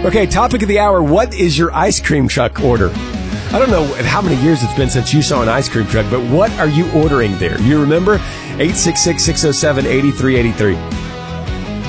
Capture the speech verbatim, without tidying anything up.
Okay, topic of the hour. What is your ice cream truck order? I don't know how many years it's been since you saw an ice cream truck, but what are you ordering there? You remember? eight six six, six oh seven, eight three eight three.